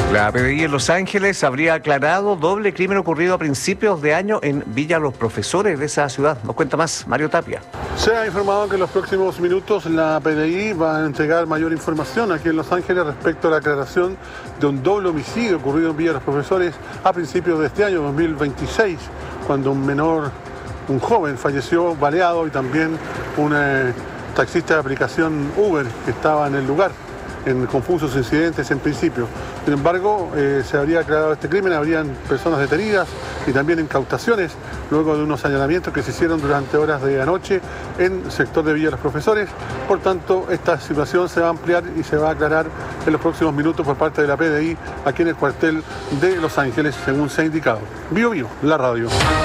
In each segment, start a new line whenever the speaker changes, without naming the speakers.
La PDI en Los Ángeles habría aclarado doble crimen ocurrido a principios de año en Villa Los Profesores de esa ciudad. Nos cuenta más Mario Tapia.
Se ha informado que en los próximos minutos la PDI va a entregar mayor información aquí en Los Ángeles respecto a la aclaración de un doble homicidio ocurrido en Villa Los Profesores a principios de este año 2026, cuando un joven falleció baleado y también un taxista de aplicación Uber que estaba en el lugar, en confusos incidentes en principio. Sin embargo, se habría aclarado este crimen, habrían personas detenidas y también incautaciones luego de unos señalamientos que se hicieron durante horas de anoche en el sector de Villa Los Profesores. Por tanto, esta situación se va a ampliar y se va a aclarar en los próximos minutos por parte de la PDI aquí en el cuartel de Los Ángeles, según se ha indicado. Bio Bio, la radio.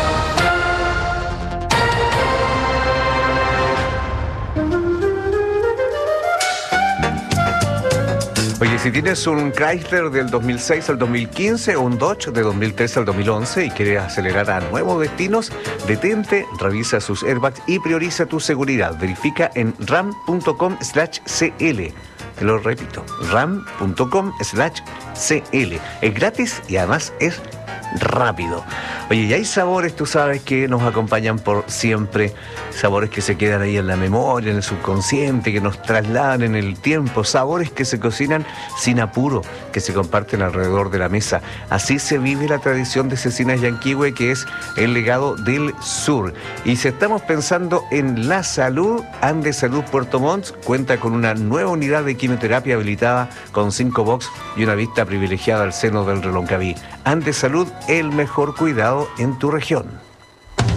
Oye, si tienes un Chrysler del 2006 al 2015 o un Dodge de 2013 al 2011 y quieres acelerar a nuevos destinos, detente, revisa sus airbags y prioriza tu seguridad. Verifica en ram.com/cl. Te lo repito, ram.com/cl. Es gratis y además es rápido. Oye, y hay sabores, tú sabes, que nos acompañan por siempre, sabores que se quedan ahí en la memoria, en el subconsciente, que nos trasladan en el tiempo, sabores que se cocinan sin apuro, que se comparten alrededor de la mesa. Así se vive la tradición de Cecinas Yanquihue, que es el legado del sur. Y si estamos pensando en la salud, Andes Salud Puerto Montt cuenta con una nueva unidad de quimioterapia habilitada con 5 box y una vista privilegiada al seno del Reloncaví. Andes Salud, el mejor cuidado en tu región.